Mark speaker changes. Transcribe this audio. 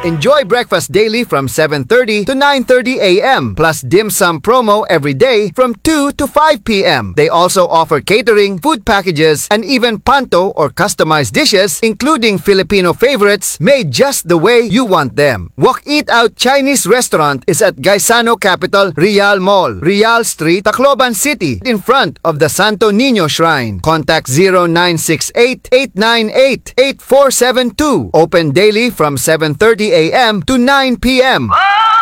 Speaker 1: Enjoy breakfast daily from 7:30 to 9:30 a.m. plus dim sum promo every day from 2 to 5 p.m. They also offer catering, food packages, and even panto or customized dishes, including Filipino favorites made just the way you want them. Wok Eat Out Chinese Restaurant is at Gaisano Capital, Real Mall, Real Street, Tacloban City, in front of the Santo Niño Shrine. Contact 0968-898-8472. Open daily from 7:30 a.m. to 9 p.m.